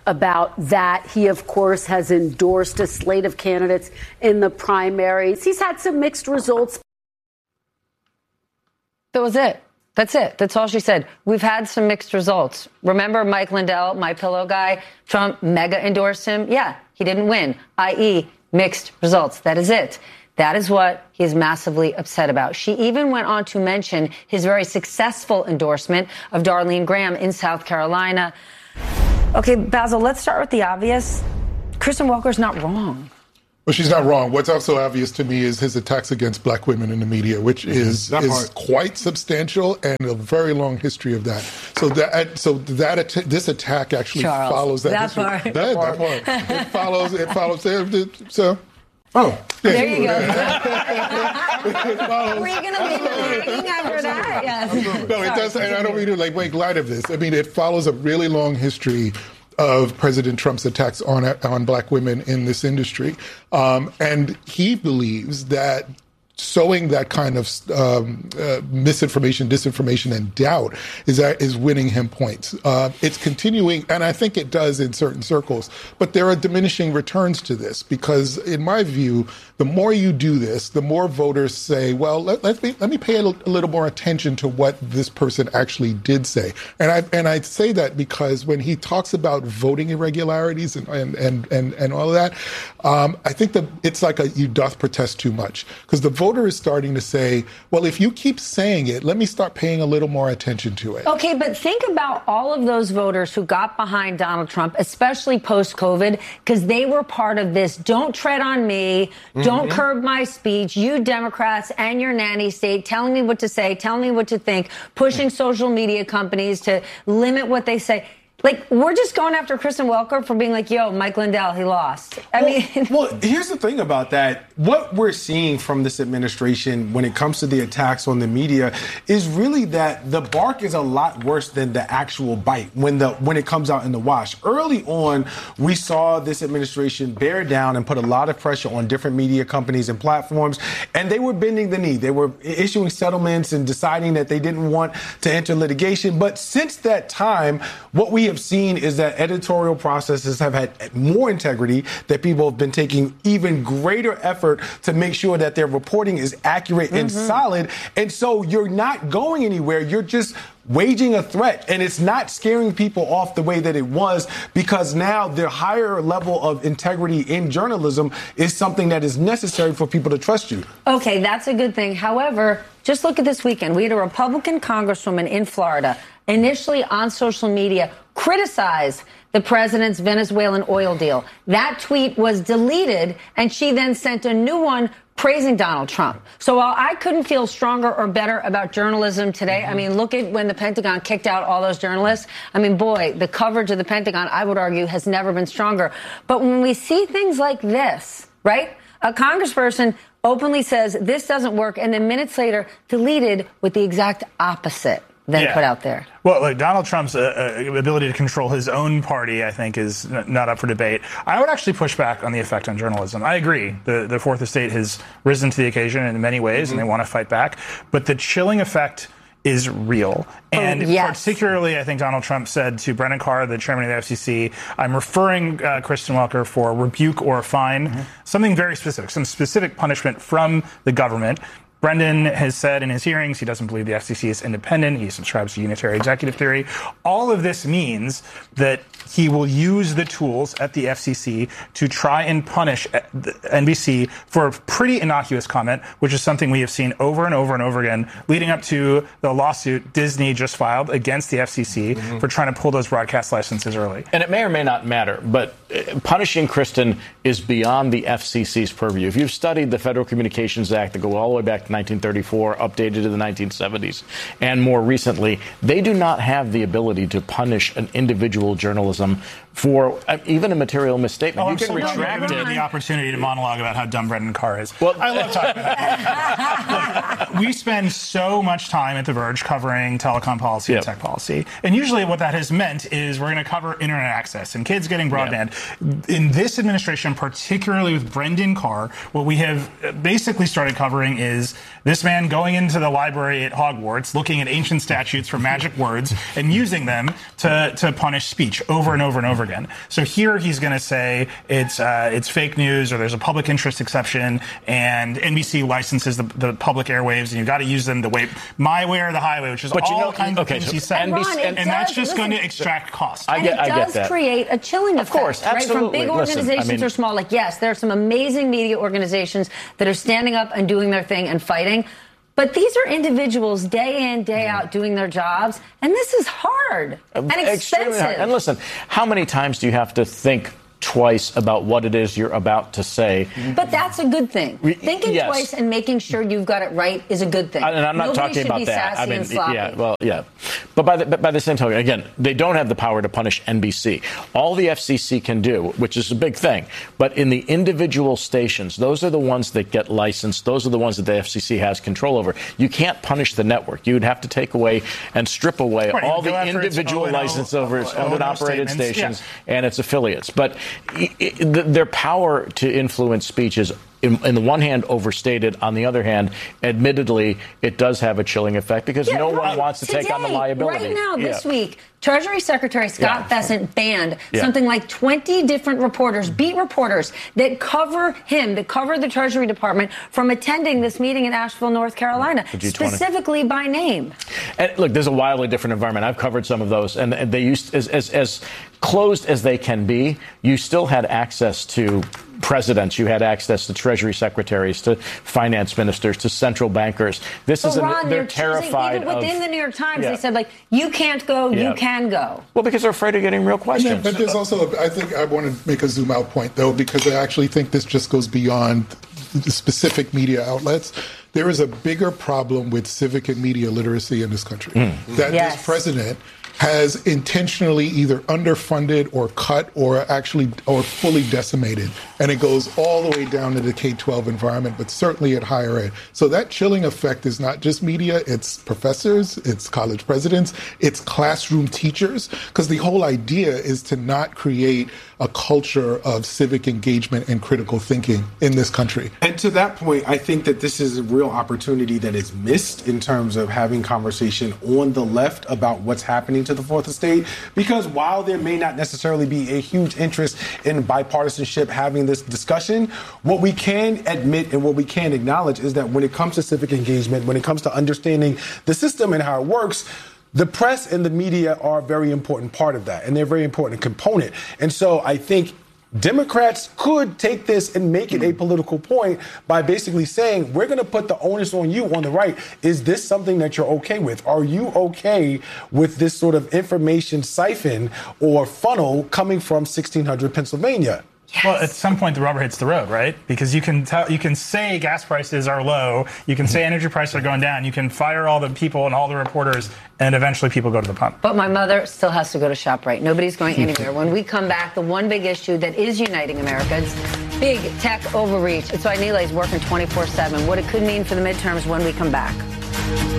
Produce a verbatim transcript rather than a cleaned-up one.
about that. He, of course, has endorsed a slate of candidates in the primaries. He's had some mixed results. That was it. That's it. That's all she said. We've had some mixed results. Remember Mike Lindell, my pillow guy? Trump mega endorsed him. Yeah, he didn't win, that is mixed results. That is it. That is what he's massively upset about. She even went on to mention his very successful endorsement of Darlene Graham in South Carolina. Okay, Basil, let's start with the obvious. Kristen Welker's not wrong. Well, she's not wrong. What's also obvious to me is his attacks against black women in the media, which is that is quite substantial and a very long history of that. So that so that att- this attack actually Charles, follows that. that history. part. That, that part. It follows. It follows. So. Oh, yeah. There you go. follows, Were you going to leave it hanging after that? Yes. No, it does. And I don't mean to like make light of this. I mean, it follows a really long history of President Trump's attacks on on black women in this industry, um, and he believes that sowing that kind of um, uh, misinformation, disinformation, and doubt is that is winning him points. Uh, it's continuing, and I think it does in certain circles. But there are diminishing returns to this because, in my view, the more you do this, the more voters say, "Well, let, let me let me pay a, l- a little more attention to what this person actually did say." And I and I say that because when he talks about voting irregularities and and and and, and all of that, um, I think that it's like a you doth protest too much because the voter is starting to say, well, if you keep saying it, let me start paying a little more attention to it. Okay, but think about all of those voters who got behind Donald Trump, especially post-COVID, because they were part of this. Don't tread on me. Mm-hmm. Don't curb my speech. You Democrats and your nanny state telling me what to say, telling me what to think, pushing social media companies to limit what they say. Like, we're just going after Kristen Welker for being like, yo, Mike Lindell, he lost. I well, mean... well, here's the thing about that. What we're seeing from this administration when it comes to the attacks on the media is really that the bark is a lot worse than the actual bite when the when it comes out in the wash. Early on, we saw this administration bear down and put a lot of pressure on different media companies and platforms, and they were bending the knee. They were issuing settlements and deciding that they didn't want to enter litigation. But since that time, what we have seen is that editorial processes have had more integrity, that people have been taking even greater effort to make sure that their reporting is accurate mm-hmm. and solid. And so you're not going anywhere. You're just waging a threat, and it's not scaring people off the way that it was because now the higher level of integrity in journalism is something that is necessary for people to trust you. Okay, that's a good thing. However, just look at this weekend. We had a Republican congresswoman in Florida initially on social media criticize the president's Venezuelan oil deal. That tweet was deleted, and she then sent a new one praising Donald Trump. So while I couldn't feel stronger or better about journalism today, mm-hmm. I mean, look at when the Pentagon kicked out all those journalists. I mean, boy, the coverage of the Pentagon, I would argue, has never been stronger. But when we see things like this, right? A congressperson openly says this doesn't work, and then minutes later deleted with the exact opposite than yeah. put out there. Well, look, Donald Trump's uh, uh, ability to control his own party, I think, is n- not up for debate. I would actually push back on the effect on journalism. I agree. The, the Fourth Estate has risen to the occasion in many ways, mm-hmm. and they want to fight back. But the chilling effect is real. And oh, yes. particularly, I think Donald Trump said to Brendan Carr, the chairman of the F C C, I'm referring uh, Kristen Welker for rebuke or a fine, mm-hmm. something very specific, some specific punishment from the government. Brendan has said in his hearings he doesn't believe the F C C is independent. He subscribes to unitary executive theory. All of this means that he will use the tools at the F C C to try and punish N B C for a pretty innocuous comment, which is something we have seen over and over and over again, leading up to the lawsuit Disney just filed against the F C C mm-hmm. for trying to pull those broadcast licenses early. And it may or may not matter, but punishing Kristen is beyond the F C C's purview. If you've studied the Federal Communications Act that go all the way back to nineteen thirty-four, updated to the nineteen seventies, and more recently, they do not have the ability to punish an individual journalism for uh, even a material misstatement. Oh, you can retract it. The opportunity to monologue about how dumb Brendan Carr is. Well, I love talking about that. Look, we spend so much time at The Verge covering telecom policy yep. and tech policy. And usually what that has meant is we're going to cover internet access and kids getting broadband. Yep. In this administration, particularly with Brendan Carr, what we have basically started covering is this man going into the library at Hogwarts, looking at ancient statutes for magic words and using them to, to punish speech over and over and over again. So here he's going to say it's uh, it's fake news or there's a public interest exception and N B C licenses the, the public airwaves and you've got to use them the way my way or the highway, which is but all you know, kinds okay, of things so he said. And, Ron, and, and does, that's just listen, going to extract cost. I get, and it I does get that. create a chilling effect. Of course, absolutely. Right? From big organizations Listen, I mean, or small. Like, yes, there are some amazing media organizations that are standing up and doing their thing and fighting. But these are individuals day in, day out doing their jobs. And this is hard and expensive. Hard. And listen, how many times do you have to think twice about what it is you're about to say? But that's a good thing. Thinking yes. twice and making sure you've got it right is a good thing. And I'm not Nobody talking should about be that. Sassy I mean, and sloppy. yeah, well, yeah. But by the, but by the same token, again, they don't have the power to punish N B C. All the F C C can do, which is a big thing, but in the individual stations, those are the ones that get licensed. Those are the ones that the F C C has control over. You can't punish the network. You would have to take away and strip away right, all the individual license over its owned and operated stations yeah. and its affiliates. But it, the, their power to influence speech is, in, in the one hand, overstated. On the other hand, admittedly, it does have a chilling effect because yeah, no right. one wants to Today, take on the liability. Right now, yeah. this week, Treasury Secretary Scott yeah. Bessent banned yeah. something like twenty different reporters, beat reporters, that cover him, that cover the Treasury Department, from attending this meeting in Asheville, North Carolina, specifically by name. And look, there's a wildly different environment. I've covered some of those, and they used as as, as closed as they can be. You still had access to presidents, you had access to Treasury secretaries, to finance ministers, to central bankers. This but is Ron, a, they're, they're terrified choosing, even within of, the New York Times, yeah. they said, like, you can't go, yeah. you can go. Well, because they're afraid of getting real questions. Yeah, but there's also, a, I think I want to make a zoom out point, though, because I actually think this just goes beyond the specific media outlets. There is a bigger problem with civic and media literacy in this country. Mm. That yes. this president has intentionally either underfunded or cut or actually or fully decimated. And it goes all the way down to the K twelve environment, but certainly at higher ed. So that chilling effect is not just media, it's professors, it's college presidents, it's classroom teachers, because the whole idea is to not create a culture of civic engagement and critical thinking in this country. And to that point, I think that this is a real opportunity that is missed in terms of having conversation on the left about what's happening to the fourth estate, because while there may not necessarily be a huge interest in bipartisanship having this discussion, what we can admit and what we can acknowledge is that when it comes to civic engagement, when it comes to understanding the system and how it works, the press and the media are a very important part of that, and they're a very important component. And so I think Democrats could take this and make it a political point by basically saying, we're going to put the onus on you on the right. Is this something that you're okay with? Are you okay with this sort of information siphon or funnel coming from sixteen hundred Pennsylvania? Yes. Well, at some point, the rubber hits the road, right? Because you can tell, you can say gas prices are low, you can say energy prices are going down, you can fire all the people and all the reporters, and eventually people go to the pump. But my mother still has to go to ShopRite. Nobody's going anywhere. When we come back, the one big issue that is uniting America is big tech overreach. It's why Nilay's working twenty-four seven. What it could mean for the midterms when we come back.